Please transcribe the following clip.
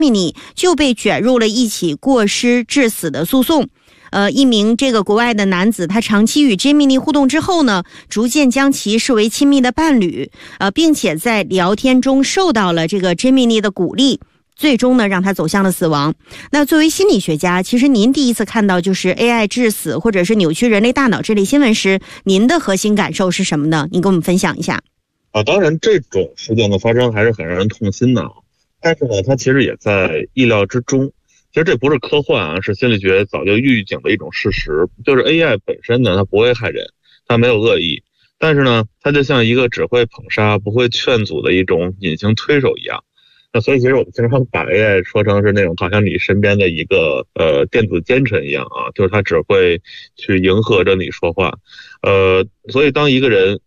Gemini 就被卷入了一起过失致死的诉讼。一名这个国外的男子，他长期与 Gemini 互动之后呢，逐渐将其视为亲密的伴侣，并且在聊天中受到了这个 Gemini 的鼓励，最终呢让他走向了死亡。那作为心理学家，其实您第一次看到就是 AI 致死或者是扭曲人类大脑这类新闻时，您的核心感受是什么呢？您跟我们分享一下。 当然这种事件的发生还是很让人痛心的，但是呢它其实也在意料之中。其实这不是科幻啊，是心理学早就预警的一种事实，就是 AI 本身呢，它不会害人，它没有恶意，但是呢，它就像一个只会捧杀不会劝阻的一种隐形推手一样。那所以其实我们经常把 AI 说成是那种好像你身边的一个电子奸臣一样啊，就是它只会去迎合着你说话。所以当一个人